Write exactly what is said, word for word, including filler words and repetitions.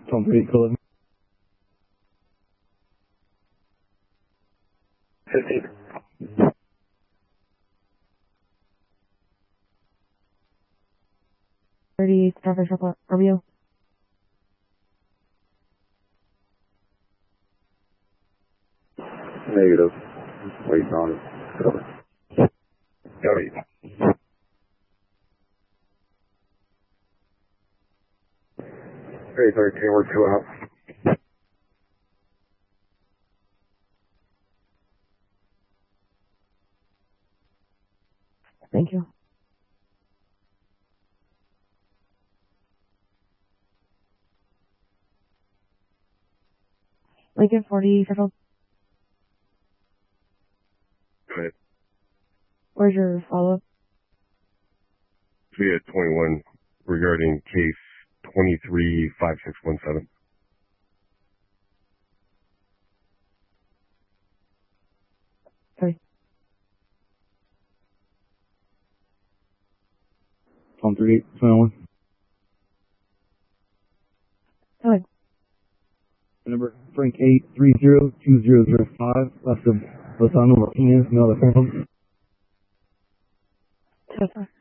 Tom three, call eleven. fifteen. thirty, Starfish Airport, Romeo. Negative. Waiting on it. Over. Copy. three thirteen, we're two out. Thank you. Lincoln forty, Fairfield. Go ahead. Where's your follow-up? Via twenty-one regarding case twenty-three five six one seven. Sorry. Tom three, twenty-one. Go ahead. Number Frank eight three zero two zero zero five, left of Lozano Martinez, Mel Fairfield. Tesla.